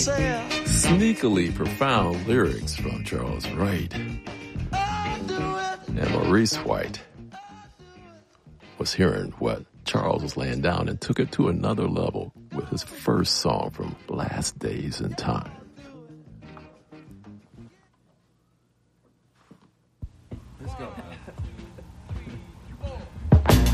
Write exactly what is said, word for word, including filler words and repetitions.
Sneakily profound lyrics from Charles Wright. And Maurice White was hearing what Charles was laying down and took it to another level with his first song from Last Days in Time. Let's go.